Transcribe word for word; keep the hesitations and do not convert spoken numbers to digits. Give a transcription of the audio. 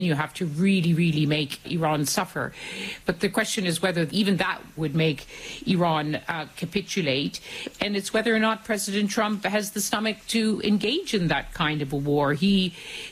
You have to really, really make Iran suffer. But the question is whether even that would make Iran uh, capitulate. And it's whether or not President Trump has the stomach to engage in that kind of a war. He